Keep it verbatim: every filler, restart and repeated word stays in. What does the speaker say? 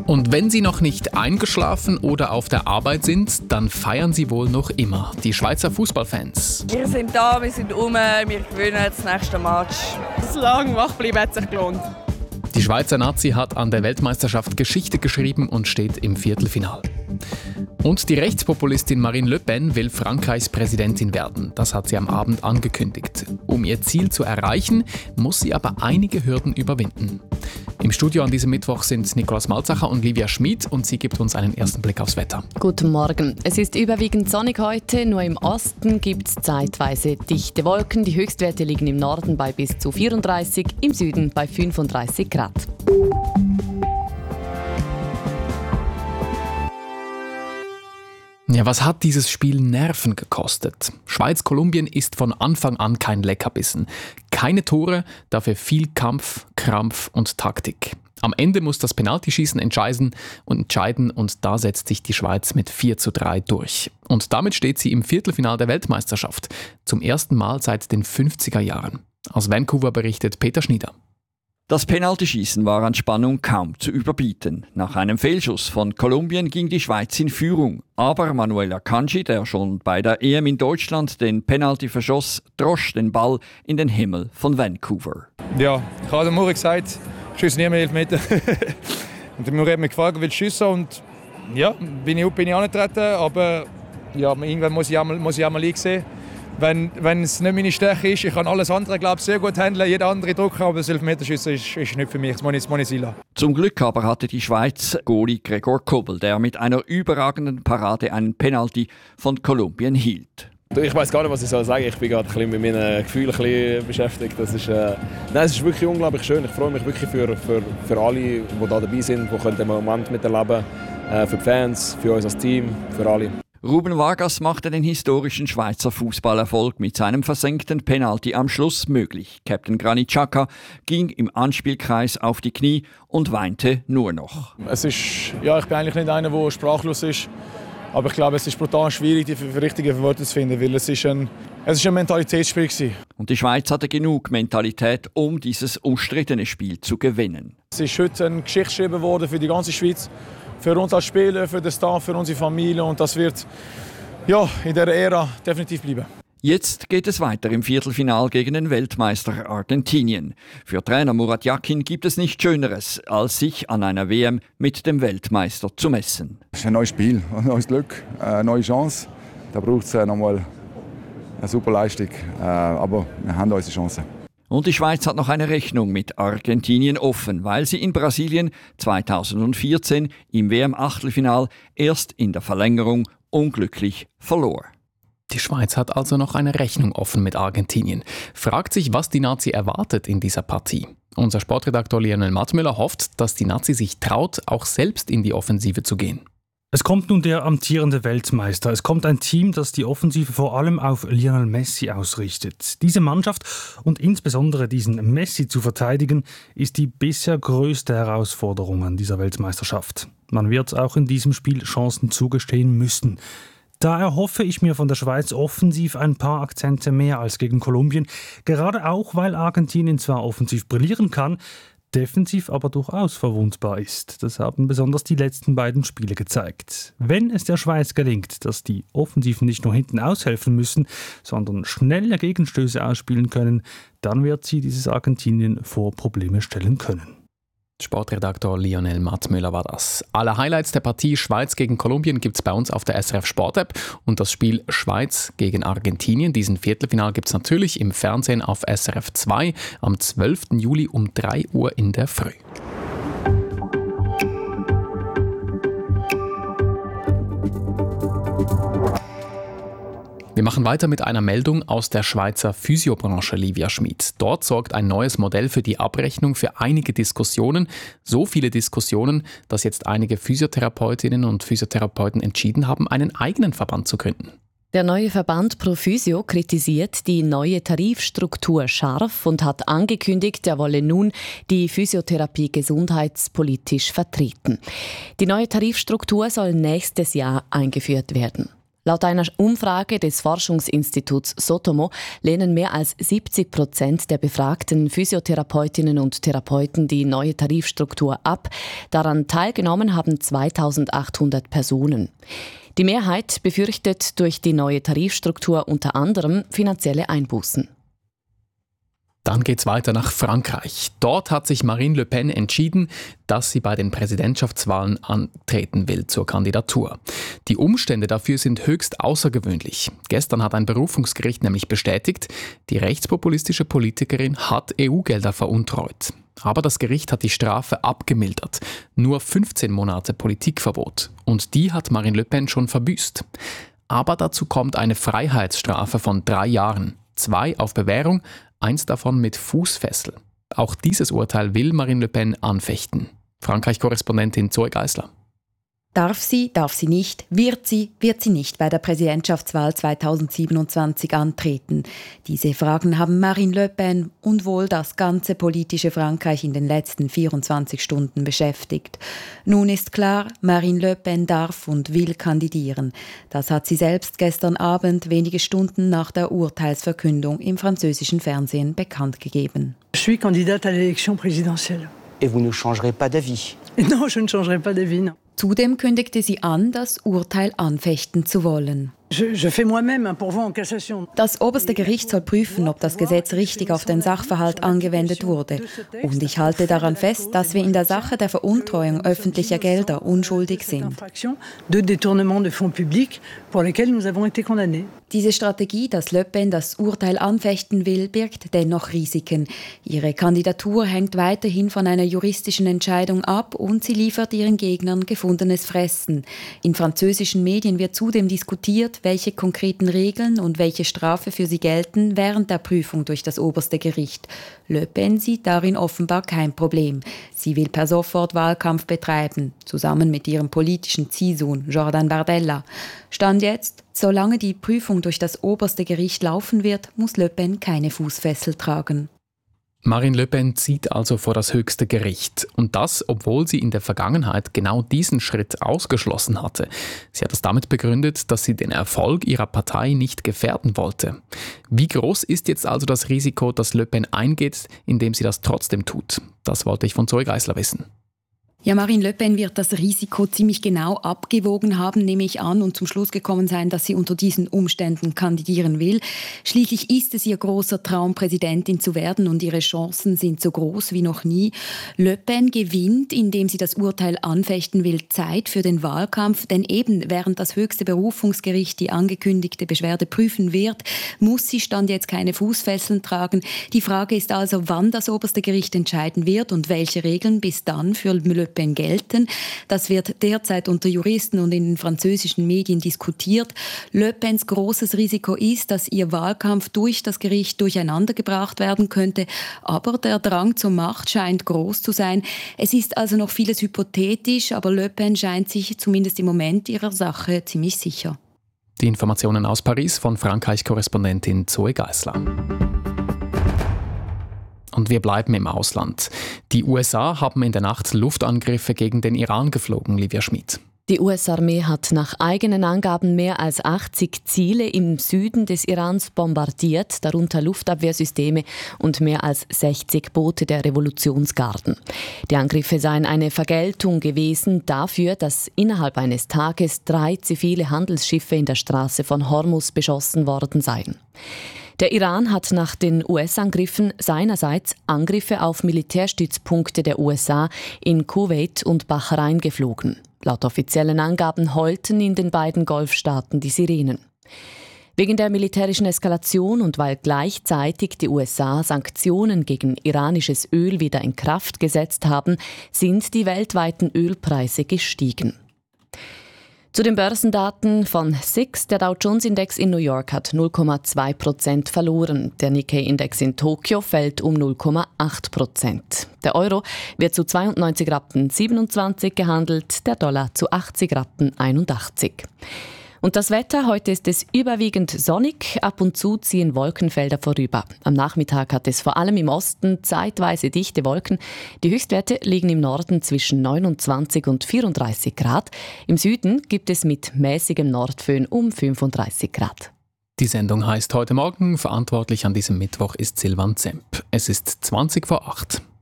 Und wenn Sie noch nicht eingeschlafen oder auf der Arbeit sind, dann feiern Sie wohl noch immer. Die Schweizer Fußballfans. Wir sind da, wir sind um, wir gewinnen das nächste Match. Das lange Wachbleiben hat sich gelohnt. Die Schweizer Nazi hat an der Weltmeisterschaft Geschichte geschrieben und steht im Viertelfinale. Und die Rechtspopulistin Marine Le Pen will Frankreichs Präsidentin werden. Das hat sie am Abend angekündigt. Um ihr Ziel zu erreichen, muss sie aber einige Hürden überwinden. Im Studio an diesem Mittwoch sind Nikolaus Malzacher und Livia Schmid und sie gibt uns einen ersten Blick aufs Wetter. Guten Morgen. Es ist überwiegend sonnig heute, nur im Osten gibt es zeitweise dichte Wolken. Die Höchstwerte liegen im Norden bei bis zu vierunddreißig, im Süden bei fünfunddreißig Grad. Ja, was hat dieses Spiel Nerven gekostet? Schweiz-Kolumbien ist von Anfang an kein Leckerbissen. Keine Tore, dafür viel Kampf, Krampf und Taktik. Am Ende muss das Penaltyschießen entscheiden und entscheiden und da setzt sich die Schweiz mit vier zu drei durch. Und damit steht sie im Viertelfinale der Weltmeisterschaft. Zum ersten Mal seit den fünfziger Jahren. Aus Vancouver berichtet Peter Schnieder. Das Penaltyschießen war an Spannung kaum zu überbieten. Nach einem Fehlschuss von Kolumbien ging die Schweiz in Führung. Aber Manuel Akanji, der schon bei der E M in Deutschland den Penalty verschoss, drosch den Ball in den Himmel von Vancouver. Ja, ich habe am Morgen gesagt, ich schieße nie mehr Elfmeter. Und der Murray hat mich gefragt, will ich schiessen? Und ja, bin ich, bin ich angetreten. Aber ja, irgendwann muss ich einmal, muss ich einmal sehen. Wenn, wenn es nicht meine Stärke ist, ich kann alles andere glaub, sehr gut handeln, jeder andere drücken, aber das Elfmeterschiessen ist, ist nicht für mich, das muss ich, das muss ich sein lassen. Zum Glück aber hatte die Schweiz Goalie Gregor Kobel, der mit einer überragenden Parade einen Penalty von Kolumbien hielt. Ich weiß gar nicht, was ich soll sagen. Ich bin gerade ein bisschen mit meinen Gefühlen ein bisschen beschäftigt. Das ist, äh, nein, es ist wirklich unglaublich schön. Ich freue mich wirklich für, für, für alle, die da dabei sind, die den Moment miterleben können. Äh, für die Fans, für uns als Team, für alle. Ruben Vargas machte den historischen Schweizer Fußballerfolg mit seinem versenkten Penalty am Schluss möglich. Captain Granit Xhaka ging im Anspielkreis auf die Knie und weinte nur noch. Es ist, ja, ich bin eigentlich nicht einer, der sprachlos ist. Aber ich glaube, es ist brutal schwierig, die richtigen Worte zu finden, weil es ist ein, es ist ein Mentalitätsspiel war. Und die Schweiz hatte genug Mentalität, um dieses umstrittene Spiel zu gewinnen. Es ist heute eine Geschichte geschrieben worden für die ganze Schweiz. Für uns als Spieler, für den Staff, für unsere Familie und das wird ja, in dieser Ära definitiv bleiben. Jetzt geht es weiter im Viertelfinal gegen den Weltmeister Argentinien. Für Trainer Murat Yakin gibt es nichts Schöneres, als sich an einer W M mit dem Weltmeister zu messen. Es ist ein neues Spiel, ein neues Glück, eine neue Chance. Da braucht es nochmal eine super Leistung, aber wir haben unsere Chance. Und die Schweiz hat noch eine Rechnung mit Argentinien offen, weil sie in Brasilien zweitausendvierzehn im W M-Achtelfinal erst in der Verlängerung unglücklich verlor. Die Schweiz hat also noch eine Rechnung offen mit Argentinien. Fragt sich, was die Nazi erwartet in dieser Partie. Unser Sportredaktor Lionel Mattmüller hofft, dass die Nazi sich traut, auch selbst in die Offensive zu gehen. Es kommt nun der amtierende Weltmeister. Es kommt ein Team, das die Offensive vor allem auf Lionel Messi ausrichtet. Diese Mannschaft und insbesondere diesen Messi zu verteidigen, ist die bisher größte Herausforderung an dieser Weltmeisterschaft. Man wird auch in diesem Spiel Chancen zugestehen müssen. Da erhoffe ich mir von der Schweiz offensiv ein paar Akzente mehr als gegen Kolumbien, gerade auch, weil Argentinien zwar offensiv brillieren kann, defensiv aber durchaus verwundbar ist. Das haben besonders die letzten beiden Spiele gezeigt. Wenn es der Schweiz gelingt, dass die Offensiven nicht nur hinten aushelfen müssen, sondern schnelle Gegenstöße ausspielen können, dann wird sie dieses Argentinien vor Probleme stellen können. Sportredaktor Lionel Mattmüller war das. Alle Highlights der Partie Schweiz gegen Kolumbien gibt es bei uns auf der S R F Sport App und das Spiel Schweiz gegen Argentinien. Diesen Viertelfinal gibt es natürlich im Fernsehen auf S R F zwei am zwölften Juli um drei Uhr in der Früh. Wir machen weiter mit einer Meldung aus der Schweizer Physiobranche, Livia Schmid. Dort sorgt ein neues Modell für die Abrechnung für einige Diskussionen. So viele Diskussionen, dass jetzt einige Physiotherapeutinnen und Physiotherapeuten entschieden haben, einen eigenen Verband zu gründen. Der neue Verband ProPhysio kritisiert die neue Tarifstruktur scharf und hat angekündigt, er wolle nun die Physiotherapie gesundheitspolitisch vertreten. Die neue Tarifstruktur soll nächstes Jahr eingeführt werden. Laut einer Umfrage des Forschungsinstituts Sotomo lehnen mehr als siebzig Prozent der befragten Physiotherapeutinnen und Therapeuten die neue Tarifstruktur ab. Daran teilgenommen haben zweitausendachthundert Personen. Die Mehrheit befürchtet durch die neue Tarifstruktur unter anderem finanzielle Einbußen. Dann geht's weiter nach Frankreich. Dort hat sich Marine Le Pen entschieden, dass sie bei den Präsidentschaftswahlen antreten will zur Kandidatur. Die Umstände dafür sind höchst außergewöhnlich. Gestern hat ein Berufungsgericht nämlich bestätigt, die rechtspopulistische Politikerin hat E U-Gelder veruntreut. Aber das Gericht hat die Strafe abgemildert. Nur fünfzehn Monate Politikverbot. Und die hat Marine Le Pen schon verbüßt. Aber dazu kommt eine Freiheitsstrafe von drei Jahren. Zwei auf Bewährung, eins davon mit Fußfessel. Auch dieses Urteil will Marine Le Pen anfechten. Frankreich-Korrespondentin Zoe Geisler. Darf sie, darf sie nicht, wird sie, wird sie nicht bei der Präsidentschaftswahl zweitausendsiebenundzwanzig antreten? Diese Fragen haben Marine Le Pen und wohl das ganze politische Frankreich in den letzten vierundzwanzig Stunden beschäftigt. Nun ist klar, Marine Le Pen darf und will kandidieren. Das hat sie selbst gestern Abend, wenige Stunden nach der Urteilsverkündung im französischen Fernsehen bekannt gegeben. Je suis candidate à l'élection présidentielle. Et vous ne changerez pas d'avis? Non, je ne changerai pas d'avis, non. Zudem kündigte sie an, das Urteil anfechten zu wollen. Das oberste Gericht soll prüfen, ob das Gesetz richtig auf den Sachverhalt angewendet wurde. Und ich halte daran fest, dass wir in der Sache der Veruntreuung öffentlicher Gelder unschuldig sind. Diese Strategie, dass Le Pen das Urteil anfechten will, birgt dennoch Risiken. Ihre Kandidatur hängt weiterhin von einer juristischen Entscheidung ab und sie liefert ihren Gegnern gefundenes Fressen. In französischen Medien wird zudem diskutiert, welche konkreten Regeln und welche Strafe für sie gelten während der Prüfung durch das oberste Gericht. Le Pen sieht darin offenbar kein Problem. Sie will per sofort Wahlkampf betreiben, zusammen mit ihrem politischen Ziehsohn Jordan Bardella. Stand jetzt, solange die Prüfung durch das oberste Gericht laufen wird, muss Le Pen keine Fußfessel tragen. Marine Le Pen zieht also vor das höchste Gericht. Und das, obwohl sie in der Vergangenheit genau diesen Schritt ausgeschlossen hatte. Sie hat es damit begründet, dass sie den Erfolg ihrer Partei nicht gefährden wollte. Wie groß ist jetzt also das Risiko, dass Le Pen eingeht, indem sie das trotzdem tut? Das wollte ich von Zoe Geisler wissen. Ja, Marine Le Pen wird das Risiko ziemlich genau abgewogen haben, nehme ich an, und zum Schluss gekommen sein, dass sie unter diesen Umständen kandidieren will. Schließlich ist es ihr großer Traum, Präsidentin zu werden, und ihre Chancen sind so groß wie noch nie. Le Pen gewinnt, indem sie das Urteil anfechten will, Zeit für den Wahlkampf, denn eben während das höchste Berufungsgericht die angekündigte Beschwerde prüfen wird, muss sie Stand jetzt keine Fußfesseln tragen. Die Frage ist also, wann das oberste Gericht entscheiden wird und welche Regeln bis dann für Le Pen gelten. Das wird derzeit unter Juristen und in den französischen Medien diskutiert. Le Pens großes Risiko ist, dass ihr Wahlkampf durch das Gericht durcheinandergebracht werden könnte. Aber der Drang zur Macht scheint groß zu sein. Es ist also noch vieles hypothetisch, aber Le Pen scheint sich zumindest im Moment ihrer Sache ziemlich sicher. Die Informationen aus Paris von Frankreich-Korrespondentin Zoe Geisler. Und wir bleiben im Ausland. Die U S A haben in der Nacht Luftangriffe gegen den Iran geflogen, Livia Schmid. Die U S-Armee hat nach eigenen Angaben mehr als achtzig Ziele im Süden des Irans bombardiert, darunter Luftabwehrsysteme und mehr als sechzig Boote der Revolutionsgarden. Die Angriffe seien eine Vergeltung gewesen dafür, dass innerhalb eines Tages drei zivile Handelsschiffe in der Straße von Hormuz beschossen worden seien. Der Iran hat nach den U S-Angriffen seinerseits Angriffe auf Militärstützpunkte der U S A in Kuwait und Bahrain geflogen. Laut offiziellen Angaben heulten in den beiden Golfstaaten die Sirenen. Wegen der militärischen Eskalation und weil gleichzeitig die U S A Sanktionen gegen iranisches Öl wieder in Kraft gesetzt haben, sind die weltweiten Ölpreise gestiegen. Zu den Börsendaten von S I X. Der Dow-Jones-Index in New York hat null Komma zwei Prozent verloren. Der Nikkei-Index in Tokio fällt um null Komma acht Prozent. Der Euro wird zu zweiundneunzig Rappen siebenundzwanzig gehandelt, der Dollar zu achtzig Rappen einundachtzig. Und das Wetter, heute ist es überwiegend sonnig, ab und zu ziehen Wolkenfelder vorüber. Am Nachmittag hat es vor allem im Osten zeitweise dichte Wolken. Die Höchstwerte liegen im Norden zwischen neunundzwanzig und vierunddreißig Grad. Im Süden gibt es mit mäßigem Nordföhn um fünfunddreißig Grad. Die Sendung heißt «Heute Morgen». Verantwortlich an diesem Mittwoch ist Silvan Zemp. Es ist zwanzig vor acht.